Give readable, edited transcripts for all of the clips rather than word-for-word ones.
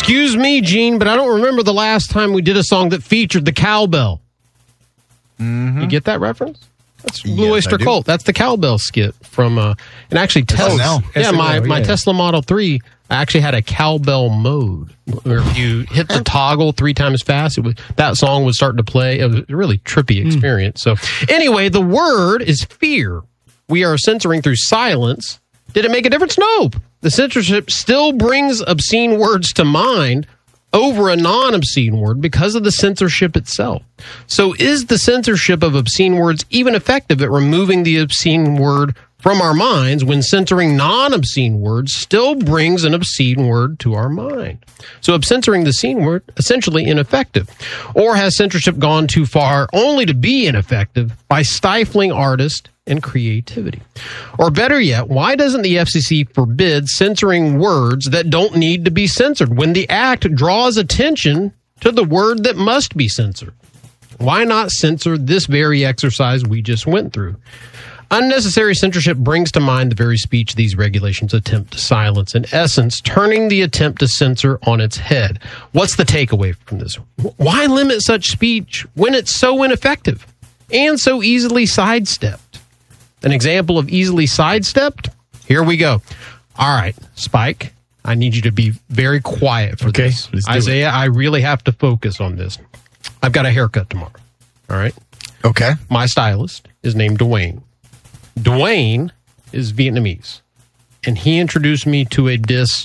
Excuse me, Gene, but I don't remember the last time we did a song that featured the cowbell. You get that reference? That's Blue Oyster Cult. That's the cowbell skit from, and actually Tesla. My Tesla Model 3 actually had a cowbell mode where if you hit the toggle 3 times fast, that song would start to play. It was a really trippy experience. So anyway, the word is fear. We are censoring through silence. Did it make a difference? No. The censorship still brings obscene words to mind over a non-obscene word because of the censorship itself. So is the censorship of obscene words even effective at removing the obscene word from our minds when censoring non-obscene words still brings an obscene word to our mind? So censoring the obscene word, essentially ineffective. Or has censorship gone too far only to be ineffective by stifling artists and creativity? Or better yet, why doesn't the FCC forbid censoring words that don't need to be censored when the act draws attention to the word that must be censored? Why not censor this very exercise we just went through? Unnecessary censorship brings to mind the very speech these regulations attempt to silence, in essence, turning the attempt to censor on its head. What's the takeaway from this? Why limit such speech when it's so ineffective and so easily sidestepped? An example of easily sidestepped? Here we go. All right, Spike, I need you to be very quiet for this. Isaiah, I really have to focus on this. I've got a haircut tomorrow. All right? Okay. My stylist is named Dwayne. Dwayne is Vietnamese, and he introduced me to a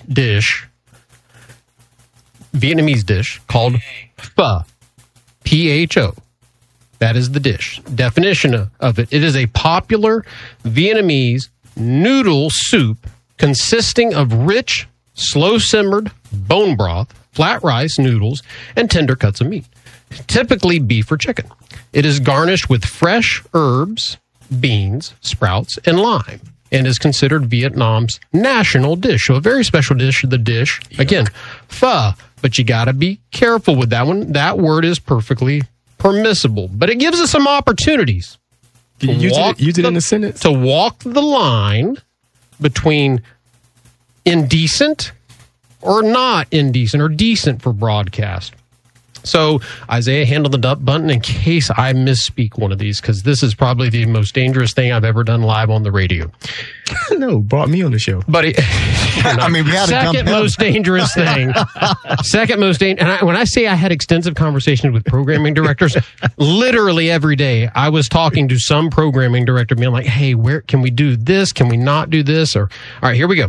Vietnamese dish called pho, P-H-O. That is the dish. Definition of it. It is a popular Vietnamese noodle soup consisting of rich, slow-simmered bone broth, flat rice noodles, and tender cuts of meat, typically beef or chicken. It is garnished with fresh herbs, beans, sprouts, and lime, and is considered Vietnam's national dish. So a very special dish, again, pho, but you got to be careful with that one. That word is perfectly permissible, but it gives us some opportunities. Did you use it in the sentence? To walk the line between indecent or not indecent or decent for broadcast. So, Isaiah, handle the dump button in case I misspeak one of these, because this is probably the most dangerous thing I've ever done live on the radio. No, brought me on the show. But I mean, we had second most dangerous thing. Second most dangerous. And when I say I had extensive conversations with programming directors, literally every day I was talking to some programming director, being like, hey, where can we do this? Can we not do this? Or, all right, here we go.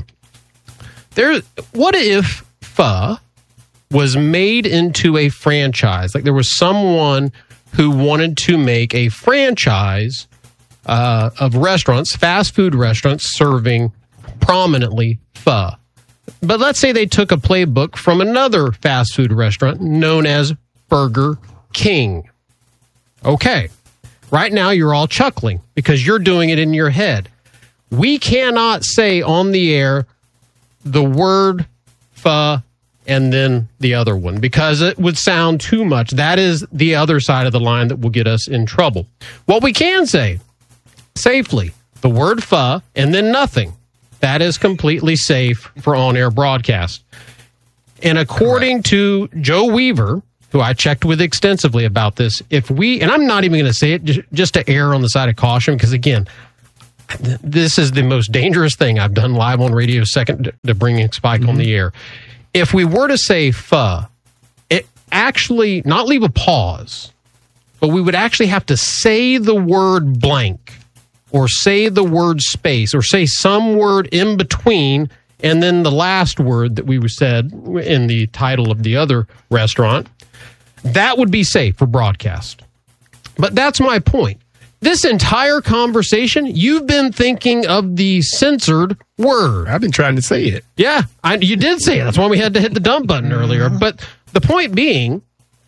What if pho was made into a franchise? Like there was someone who wanted to make a franchise of restaurants, fast food restaurants, serving prominently pho. But let's say they took a playbook from another fast food restaurant known as Burger King. Okay. Right now you're all chuckling because you're doing it in your head. We cannot say on the air the word pho and then the other one, because it would sound too much. That is the other side of the line that will get us in trouble. What we can say safely, the word pho and then nothing. That is completely safe for on-air broadcast. And according to Joe Weaver, who I checked with extensively about this, and I'm not even going to say it just to err on the side of caution, because again, this is the most dangerous thing I've done live on radio, second to bringing Spike on the air. If we were to say pho, it actually, not leave a pause, but we would actually have to say the word blank or say the word space or say some word in between and then the last word that we said in the title of the other restaurant. That would be safe for broadcast. But that's my point. This entire conversation, you've been thinking of the censored word. I've been trying to say it. Yeah, you did say it. That's why we had to hit the dump button earlier. But the point being,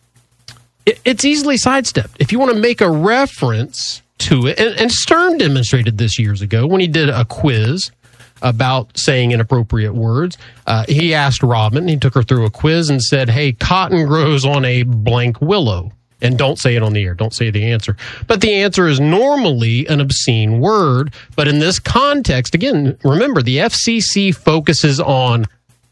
it's easily sidestepped. If you want to make a reference to it, and Stern demonstrated this years ago when he did a quiz about saying inappropriate words. He asked Robin, he took her through a quiz and said, hey, cotton grows on a blank willow. And don't say it on the air. Don't say the answer. But the answer is normally an obscene word. But in this context, again, remember, the FCC focuses on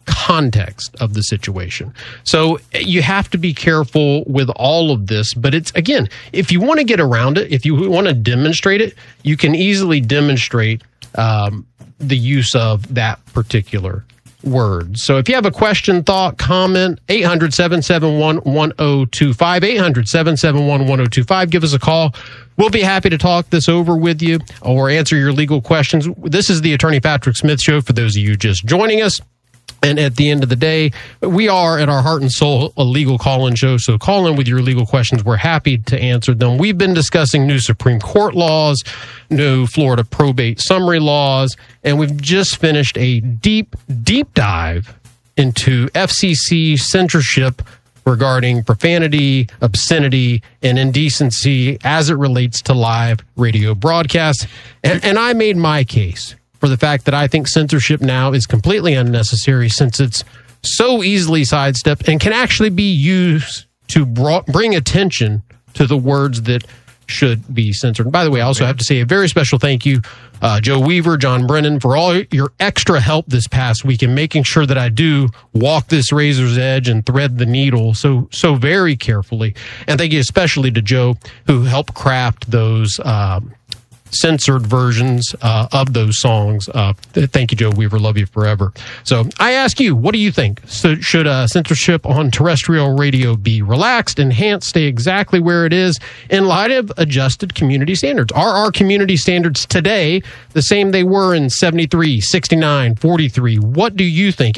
context of the situation. So you have to be careful with all of this. But it's, again, if you want to get around it, if you want to demonstrate it, you can easily demonstrate the use of that particular word. So if you have a question, thought, comment, 800-771-1025, 800-771-1025, give us a call. We'll be happy to talk this over with you or answer your legal questions. This is the Attorney Patrick Smith Show for those of you just joining us. And at the end of the day, we are at our heart and soul a legal call-in show. So call in with your legal questions. We're happy to answer them. We've been discussing new Supreme Court laws, new Florida probate summary laws, and we've just finished a deep dive into FCC censorship regarding profanity, obscenity, and indecency as it relates to live radio broadcasts. And I made my case for the fact that I think censorship now is completely unnecessary since it's so easily sidestepped and can actually be used to bring attention to the words that should be censored. And by the way, I also have to say a very special thank you, Joe Weaver, John Brennan, for all your extra help this past week in making sure that I do walk this razor's edge and thread the needle so very carefully. And thank you especially to Joe, who helped craft those censored versions of those songs. Thank you, Joe Weaver. Love you forever. So I ask you, what do you think? So should censorship on terrestrial radio be relaxed, enhanced, stay exactly where it is in light of adjusted community standards? Are our community standards today the same they were in 73, 69, 43? What do you think?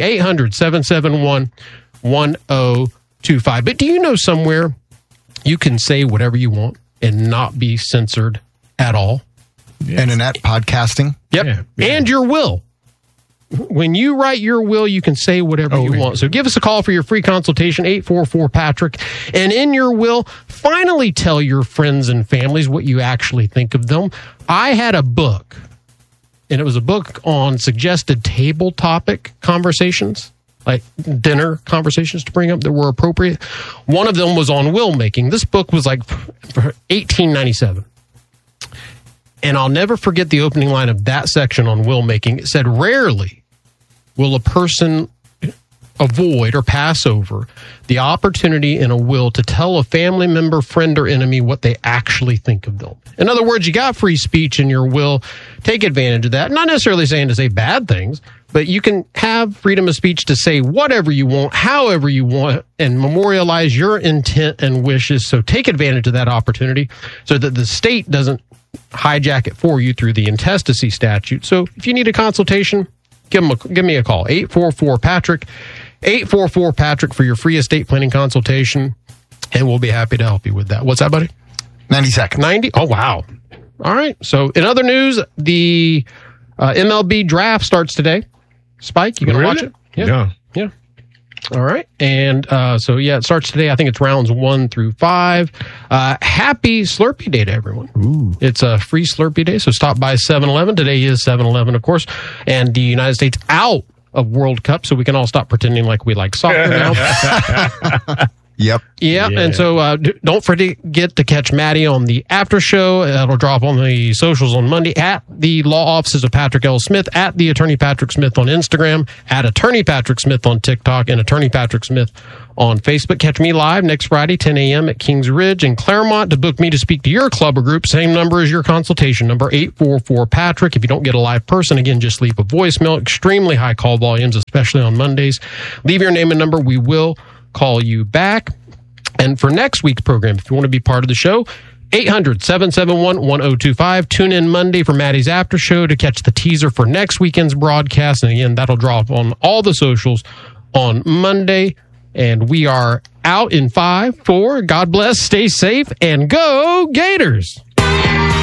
800-771-1025. But do you know somewhere you can say whatever you want and not be censored at all? Yes. Internet podcasting. Yep. Yeah. And your will. When you write your will, you can say whatever you want. So give us a call for your free consultation, 844-PATRICK. And in your will, finally tell your friends and families what you actually think of them. I had a book, and it was a book on suggested table topic conversations, like dinner conversations to bring up that were appropriate. One of them was on will making. This book was like 1897. And I'll never forget the opening line of that section on will making. It said, rarely will a person avoid or pass over the opportunity in a will to tell a family member, friend, or enemy what they actually think of them. In other words, you got free speech in your will. Take advantage of that. Not necessarily saying to say bad things, but you can have freedom of speech to say whatever you want, however you want, and memorialize your intent and wishes. So take advantage of that opportunity so that the state doesn't hijack it for you through the intestacy statute. So if you need a consultation, give me a call, 844-PATRICK, 844-PATRICK for your free estate planning consultation, and we'll be happy to help you with that. What's that, buddy? 90 seconds. 90? Oh, wow. All right. So in other news, the MLB draft starts today. Spike, you going to watch it? Yeah. All right. And it starts today. I think it's rounds 1 through 5. Happy Slurpee Day to everyone. Ooh. It's a free Slurpee Day, so stop by 7-Eleven. Today is 7-Eleven, of course. And the United States out of World Cup, so we can all stop pretending like we like soccer now. Yep. Yeah. And so don't forget to catch Maddie on the after show. It'll drop on the socials on Monday at the law offices of Patrick L. Smith, at the Attorney Patrick Smith on Instagram, at Attorney Patrick Smith on TikTok, and Attorney Patrick Smith on Facebook. Catch me live next Friday, 10 a.m. at Kings Ridge in Claremont to book me to speak to your club or group. Same number as your consultation number, 844-PATRICK. If you don't get a live person, again, just leave a voicemail. Extremely high call volumes, especially on Mondays. Leave your name and number. We will call you back. And for next week's program, if you want to be part of the show, 800-771-1025. Tune in Monday for Maddie's After Show to catch the teaser for next weekend's broadcast. And again, that'll drop on all the socials on Monday. And we are out in 5, 4. God bless, stay safe, and go Gators!